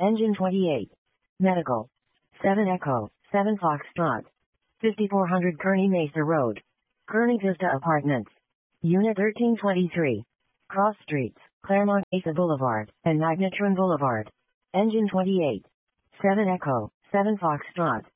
Engine 28. Medical. 7 Echo, 7 Foxtrot. 5400 Kearney Mesa Road. Kearney Vista Apartments. Unit 1323. Cross Streets, Claremont Mesa Boulevard, and Magnetron Boulevard. Engine 28. 7 Echo, 7 Foxtrot.